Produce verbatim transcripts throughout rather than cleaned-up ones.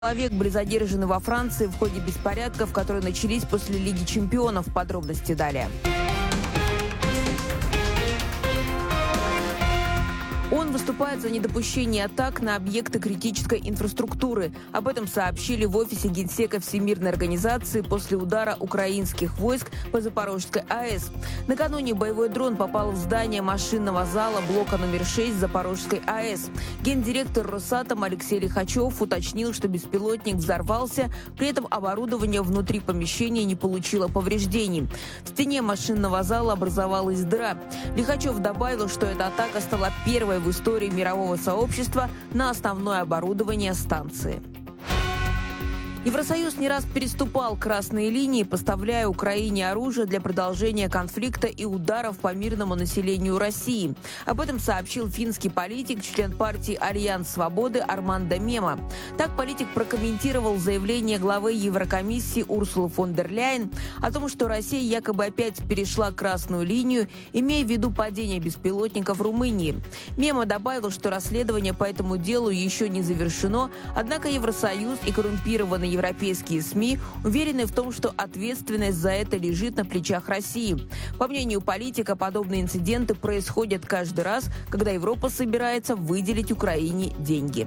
Человек были задержаны во Франции в ходе беспорядков, которые начались после Лиги чемпионов. Подробности далее. Он выступает за недопущение атак на объекты критической инфраструктуры. Об этом сообщили в офисе Генсека Всемирной организации после удара украинских войск по Запорожской АЭС. Накануне боевой дрон попал в здание машинного зала блока номер шесть Запорожской АЭС. Гендиректор Росатом Алексей Лихачев уточнил, что беспилотник взорвался, при этом оборудование внутри помещения не получило повреждений. В стене машинного зала образовалась дыра. Лихачев добавил, что эта атака стала первой в истории мирового сообщества на основное оборудование станции. Евросоюз не раз переступал красные линии, поставляя Украине оружие для продолжения конфликта и ударов по мирному населению России. Об этом сообщил финский политик, член партии «Альянс Свободы» Армандо Мема. Так политик прокомментировал заявление главы Еврокомиссии Урсулы фон дер Ляйен о том, что Россия якобы опять перешла красную линию, имея в виду падение беспилотников в Румынии. Мема добавил, что расследование по этому делу еще не завершено, однако Евросоюз и коррумпированные европейские СМИ уверены в том, что ответственность за это лежит на плечах России. По мнению политика, подобные инциденты происходят каждый раз, когда Европа собирается выделить Украине деньги.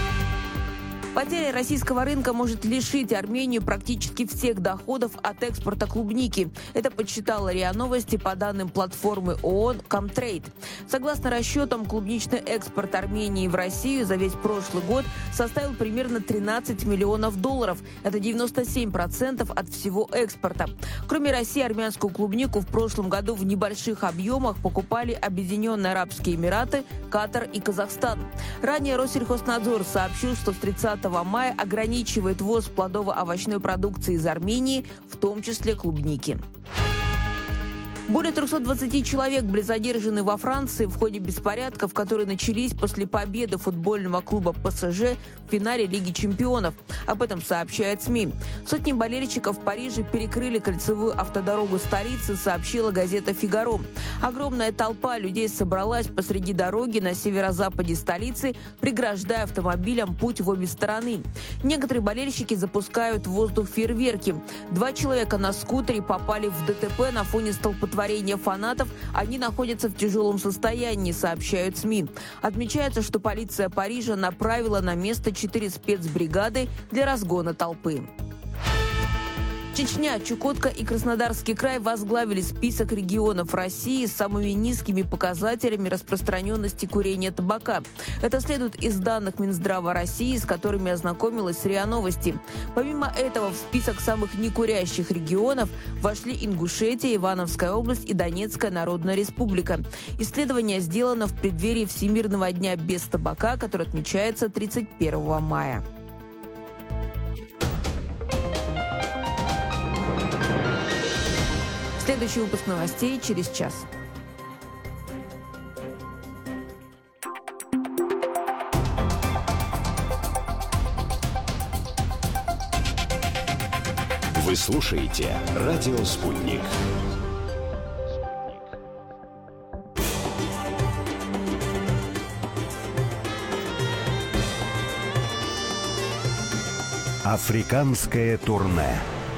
Потеря российского рынка может лишить Армению практически всех доходов от экспорта клубники. Это подсчитала РИА Новости по данным платформы ООН «Комтрейд». Согласно расчетам, клубничный экспорт Армении в Россию за весь прошлый год составил примерно тринадцать миллионов долларов. Это девяносто семь процентов от всего экспорта. Кроме России, армянскую клубнику в прошлом году в небольших объемах покупали Объединенные Арабские Эмираты, Катар и Казахстан. Ранее Россельхознадзор сообщил, что с тридцатого мая ограничивает ввоз плодово-овощной продукции из Армении, в том числе клубники. Более трехсот двадцати человек были задержаны во Франции в ходе беспорядков, которые начались после победы футбольного клуба ПСЖ в финале Лиги чемпионов. Об этом сообщает СМИ. Сотни болельщиков в Париже перекрыли кольцевую автодорогу столицы, сообщила газета «Фигаро». Огромная толпа людей собралась посреди дороги на северо-западе столицы, преграждая автомобилям путь в обе стороны. Некоторые болельщики запускают в воздух фейерверки. Два человека на скутере попали в ДТП на фоне столпотворения фанатов. Они находятся в тяжелом состоянии, сообщают СМИ. Отмечается, что полиция Парижа направила на место четыре спецбригады для разгона толпы. Чечня, Чукотка и Краснодарский край возглавили список регионов России с самыми низкими показателями распространенности курения табака. Это следует из данных Минздрава России, с которыми ознакомилась РИА Новости. Помимо этого, в список самых некурящих регионов вошли Ингушетия, Ивановская область и Донецкая Народная Республика. Исследование сделано в преддверии Всемирного дня без табака, который отмечается тридцать первого мая. Следующий выпуск новостей через час. Вы слушаете «Радио Спутник». Африканское турне.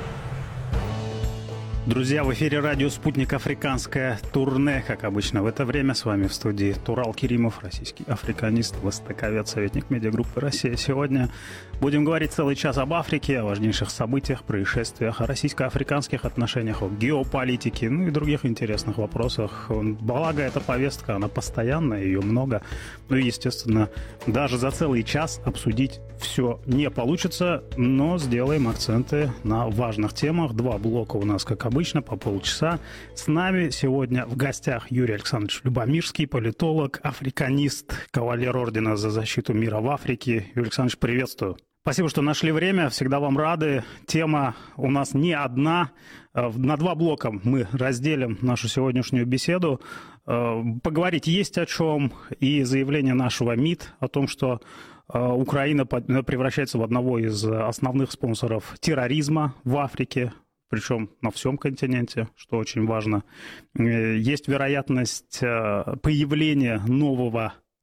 Друзья, в эфире радио «Спутник», африканское турне. Как обычно в это время с вами в студии Турал Керимов, российский африканист, востоковед, советник медиагруппы «Россия». Сегодня будем говорить целый час об Африке, о важнейших событиях, происшествиях, о российско-африканских отношениях, о геополитике, ну и других интересных вопросах. Благо, эта повестка, она постоянная, ее много. Ну и, естественно, даже за целый час обсудить все не получится, но сделаем акценты на важных темах. Два блока у нас, как обычно. Обычно по полчаса. С нами сегодня в гостях Юрий Александрович Любомирский, политолог, африканист, кавалер ордена за защиту мира в Африке. Юрий Александрович, приветствую. Спасибо, что нашли время. Всегда вам рады. Тема у нас не одна. На два блока мы разделим нашу сегодняшнюю беседу. Поговорить есть о чем. И заявление нашего МИД о том, что Украина превращается в одного из основных спонсоров терроризма в Африке. Причем на всем континенте, что очень важно. Есть вероятность появления нового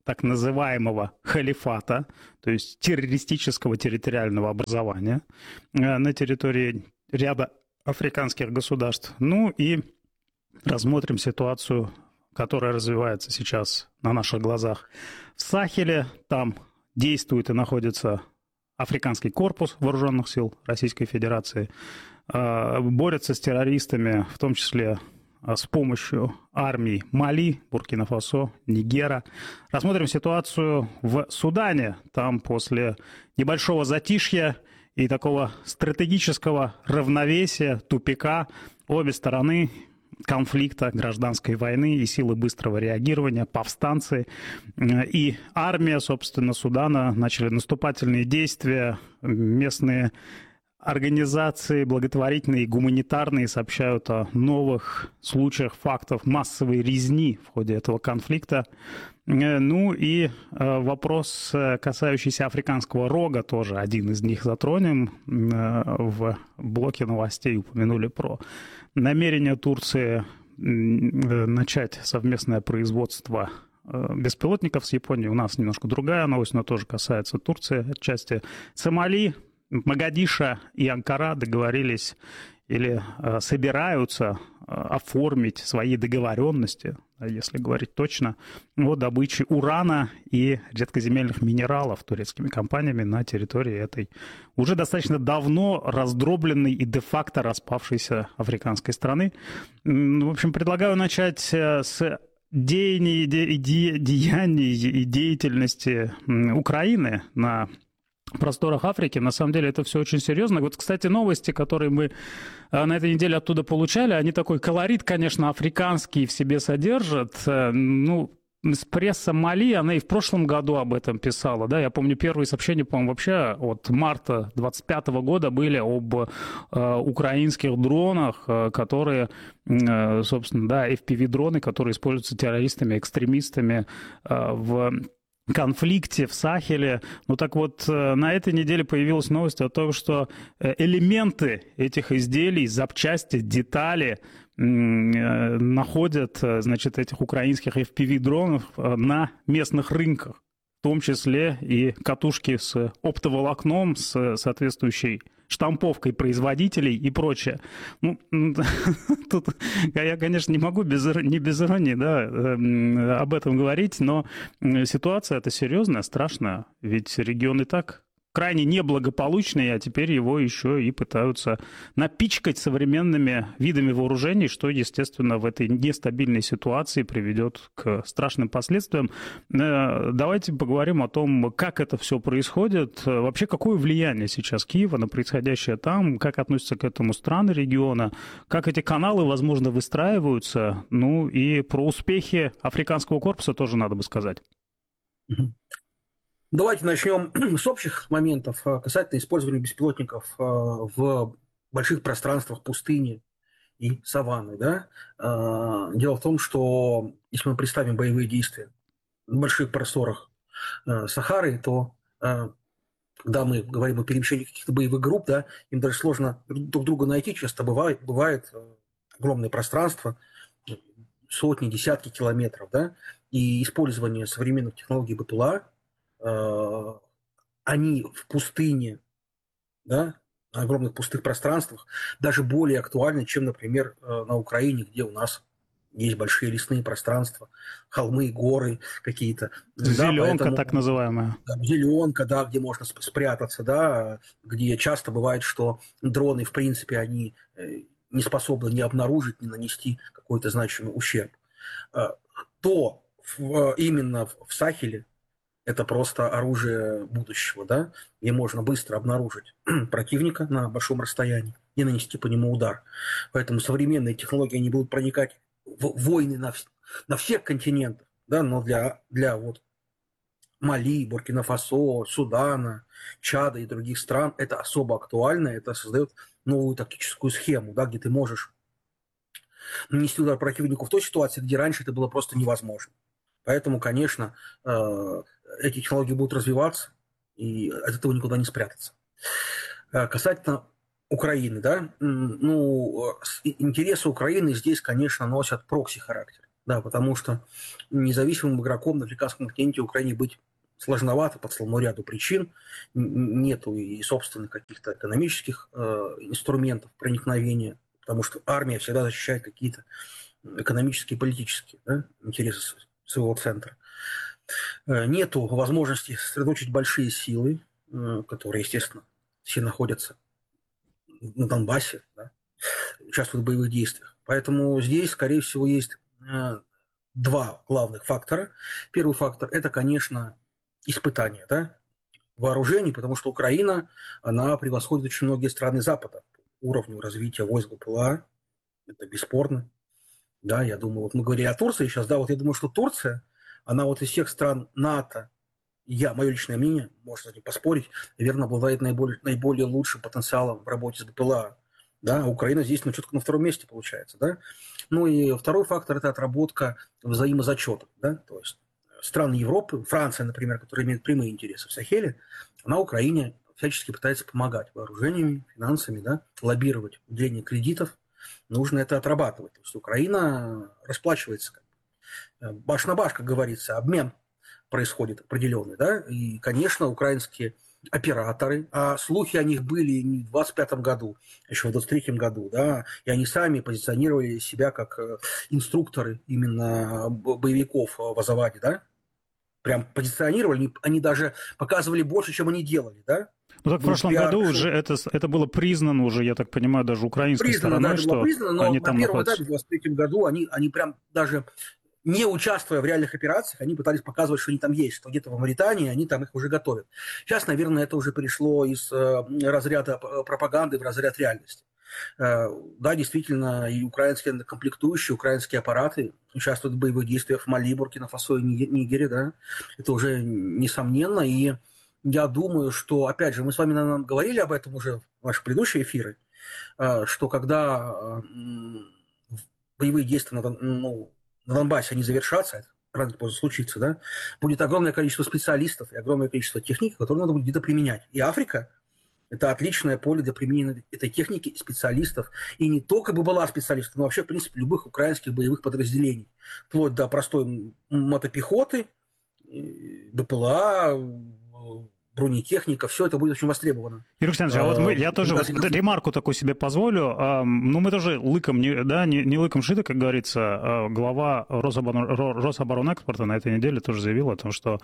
так называемого халифата, то есть террористического территориального образования на территории ряда африканских государств. Ну и рассмотрим ситуацию, которая развивается сейчас на наших глазах. В Сахеле там действует и находится Африканский корпус вооруженных сил Российской Федерации. Борются с террористами, в том числе с помощью армий Мали, Буркина-Фасо, Нигера. Рассмотрим ситуацию в Судане. Там после небольшого затишья и такого стратегического равновесия, тупика, обе стороны конфликта, гражданской войны и силы быстрого реагирования, повстанцы и армия, собственно, Судана начали наступательные действия. Местные организации благотворительные и гуманитарные сообщают о новых случаях, фактов массовой резни в ходе этого конфликта. Ну и вопрос, касающийся Африканского рога, тоже один из них затронем. В блоке новостей упомянули про намерение Турции начать совместное производство беспилотников с Японией. У нас немножко другая новость, но тоже касается Турции отчасти. Сомали, Могадишо и Анкара договорились или э, собираются э, оформить свои договоренности, если говорить точно, о добыче урана и редкоземельных минералов турецкими компаниями на территории этой уже достаточно давно раздробленной и де-факто распавшейся африканской страны. В общем, предлагаю начать с деяний, де, де, деяний и деятельности Украины на просторах Африки. На самом деле это все очень серьезно. Вот, кстати, новости, которые мы на этой неделе оттуда получали, они такой колорит, конечно, африканский в себе содержат. Ну, пресса Мали, она и в прошлом году об этом писала, да, я помню, первые сообщения, по-моему, вообще от марта двадцать пятого года были об э, украинских дронах, э, которые, э, собственно, да, эф пи ви-дроны, которые используются террористами, экстремистами э, в конфликте в Сахеле. Ну так вот, на этой неделе появилась новость о том, что элементы этих изделий, запчасти, детали находят, значит, этих украинских эф пи ви-дронов на местных рынках, в том числе и катушки с оптоволокном, с соответствующей штамповкой производителей и прочее. Ну, тут я, конечно, не могу без, не без иронии, да, об этом говорить, но ситуация эта серьезная, страшная, ведь регион и так крайне неблагополучный, а теперь его еще и пытаются напичкать современными видами вооружений, что, естественно, в этой нестабильной ситуации приведет к страшным последствиям. Давайте поговорим о том, как это все происходит, вообще какое влияние сейчас Киева на происходящее там, как относятся к этому страны региона, как эти каналы, возможно, выстраиваются, ну и про успехи Африканского корпуса тоже надо бы сказать. Давайте начнем с общих моментов касательно использования беспилотников в больших пространствах пустыни и саванны. Да? Дело в том, что если мы представим боевые действия в больших просторах Сахары, то когда мы говорим о перемещении каких-то боевых групп, да, им даже сложно друг друга найти. Часто бывает, бывает огромное пространство, сотни, десятки километров. Да? И использование современных технологий БПЛА, они в пустыне, да, на огромных пустых пространствах, даже более актуальны, чем, например, на Украине, где у нас есть большие лесные пространства, холмы, горы какие-то. Зеленка, да, поэтому, так называемая. Да, зеленка, да, где можно спрятаться, да, где часто бывает, что дроны, в принципе, они не способны ни обнаружить, ни нанести какой-то значимый ущерб. То именно в Сахеле это просто оружие будущего, да, где можно быстро обнаружить противника на большом расстоянии и нанести по нему удар. Поэтому современные технологии, они будут проникать в войны на, на всех континентах, да, но для, для вот Мали, Буркина-Фасо, Судана, Чада и других стран это особо актуально, это создает новую тактическую схему, да, где ты можешь нанести удар противнику в той ситуации, где раньше это было просто невозможно. Поэтому, конечно, эти технологии будут развиваться, и от этого никуда не спрятаться. Касательно Украины, да, ну, интересы Украины здесь, конечно, носят прокси-характер. да, потому что независимым игроком на африканском континенте Украине быть сложновато по целому ряду причин. Нету и собственных каких-то экономических э, инструментов проникновения, потому что армия всегда защищает какие-то экономические и политические, да, интересы своего центра. Э, нету возможности сосредоточить большие силы, э, которые, естественно, все находятся на Донбассе, да, участвуют в боевых действиях. Поэтому здесь, скорее всего, есть э, два главных фактора. Первый фактор – это, конечно, испытания, да, вооружений, потому что Украина, она превосходит очень многие страны Запада по уровню развития войск БПЛА. Это бесспорно. Да, я думаю, вот мы говорили о Турции сейчас, да, вот я думаю, что Турция, она вот из всех стран НАТО, я, мое личное мнение, можно с этим поспорить, наверное, обладает наиболее, наиболее лучшим потенциалом в работе с БПЛА. Да, Украина здесь, ну, четко на втором месте получается, да. Ну и второй фактор – это отработка взаимозачетов, да, то есть страны Европы, Франция, например, которая имеет прямые интересы в Сахеле, она Украине всячески пытается помогать вооружениями, финансами, да, лоббировать уделение кредитов. Нужно это отрабатывать. То есть Украина расплачивается баш на баш, как говорится, обмен происходит определенный, да, и, конечно, украинские операторы, а слухи о них были не в двадцать пятом году, еще в двадцать третьем году, да, и они сами позиционировали себя как инструкторы именно боевиков в Азоваде, да, прям позиционировали, они даже показывали больше, чем они делали, да. Ну так в прошлом пиар, году уже это, это было признано уже, я так понимаю, даже украинской признано, стороной, да, что признано, но они там находятся. На первом этапе в двадцать третьем году они, они прям даже не участвуя в реальных операциях, они пытались показывать, что они там есть, что где-то в Мавритании они там их уже готовят. Сейчас, наверное, это уже перешло из э, разряда пропаганды в разряд реальности. Э, да, действительно, и украинские комплектующие, украинские аппараты участвуют в боевых действиях в Мали, Буркина-Фасо и Нигере, да, это уже несомненно, и я думаю, что, опять же, мы с вами, наверное, говорили об этом уже в наших предыдущих эфирах, э, что когда э, боевые действия, ну, на Донбассе они завершатся, это рано или поздно случится, да, будет огромное количество специалистов и огромное количество техники, которые надо будет где-то применять. И Африка – это отличное поле для применения этой техники и специалистов. И не только бы была специалистов, но вообще, в принципе, любых украинских боевых подразделений. Вплоть до простой мотопехоты, БПЛА, бронетехника, все это будет очень востребовано. Юрий Александрович, а вот мы, я тоже вот ремарку такую себе позволю. Ну, мы тоже лыком, не, да, не, не лыком шиты, как говорится. Глава Рособоронэкспорта на этой неделе тоже заявил о том, что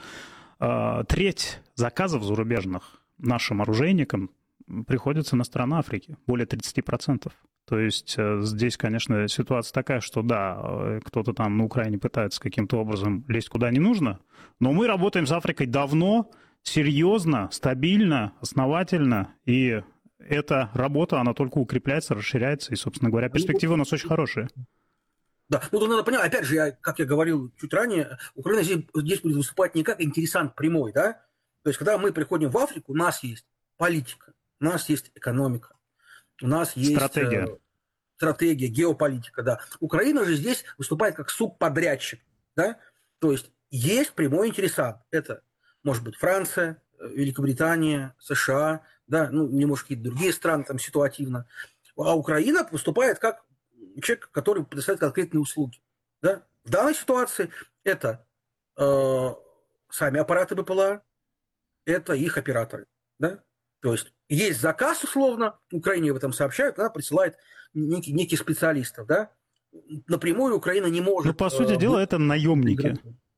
треть заказов зарубежных нашим оружейникам приходится на страны Африки, более тридцать процентов. То есть здесь, конечно, ситуация такая, что да, кто-то там на Украине пытается каким-то образом лезть куда не нужно, но мы работаем с Африкой давно, серьезно, стабильно, основательно, и эта работа, она только укрепляется, расширяется, и, собственно говоря, перспективы у нас очень хорошие. Да, ну тут надо понять, опять же, я, как я говорил чуть ранее, Украина здесь, здесь будет выступать не как интересант прямой, да, то есть когда мы приходим в Африку, у нас есть политика, у нас есть экономика, у нас есть стратегия, э, стратегия, геополитика, да. Украина же здесь выступает как субподрядчик, да, то есть есть прямой интересант, это может быть Франция, Великобритания, США, да, ну, не может какие-то другие страны там ситуативно. А Украина выступает как человек, который предоставляет конкретные услуги. Да? В данной ситуации это э, сами аппараты БПЛА, это их операторы. Да? То есть есть заказ, условно, Украине об этом сообщают, она присылает некий, неких специалистов. Да? Напрямую Украина не может... Ну, по сути э, дела, это наемники.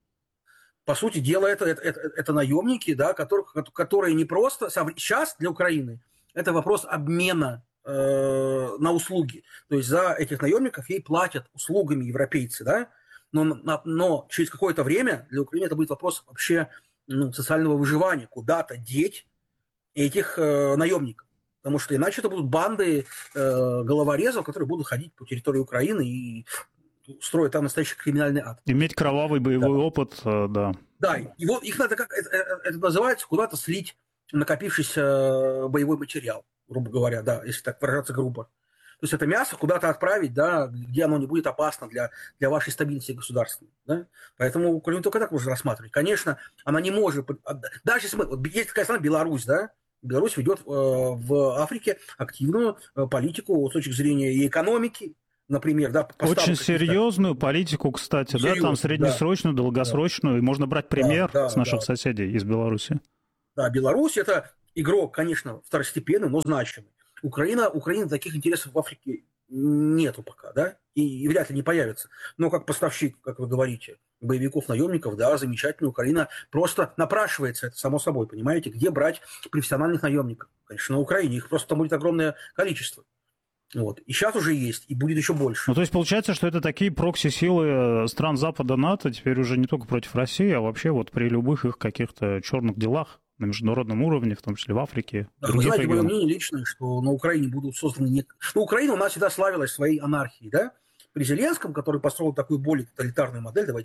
По сути дела, это, это, это, это наемники, да, которые, которые не просто... Сейчас для Украины это вопрос обмена э, на услуги. То есть за этих наемников ей платят услугами европейцы, да, но, но через какое-то время для Украины это будет вопрос вообще ну, социального выживания. Куда-то деть этих э, наемников. Потому что иначе это будут банды э, головорезов, которые будут ходить по территории Украины и... строят там настоящий криминальный ад. Иметь кровавый боевой да. опыт, да. Да, и вот их надо, как это, это называется, куда-то слить накопившийся боевой материал, грубо говоря, да, если так выражаться грубо. То есть это мясо куда-то отправить, да, где оно не будет опасно для, для вашей стабильности государственной. Да? Поэтому Украину только так можно рассматривать. Конечно, она не может... Даже если мы... Вот есть такая страна Беларусь, да, Беларусь ведет э, в Африке активную э, политику с точки зрения и экономики, например, да, очень серьезную политику, кстати, серьезную, да, там среднесрочную, да, долгосрочную, да. И можно брать пример да, да, с наших да. соседей из Беларуси. Да, Беларусь это игрок, конечно, второстепенный, но значимый. Украина, Украина таких интересов в Африке нету пока, да, и, и вряд ли не появится. Но как поставщик, как вы говорите, боевиков-наемников, да, замечательно, Украина просто напрашивается, это само собой, понимаете, где брать профессиональных наемников? Конечно, на Украине, их просто там будет огромное количество. Вот. И сейчас уже есть, и будет еще больше. Ну, то есть получается, что это такие прокси-силы стран Запада НАТО, теперь уже не только против России, а вообще вот при любых их каких-то черных делах на международном уровне, в том числе в Африке. Да, вы знаете, мое мнение личное, что на Украине будут созданы... Не... Ну, Украина у нас всегда славилась своей анархией, да? При Зеленском, который построил такую более тоталитарную модель, давайте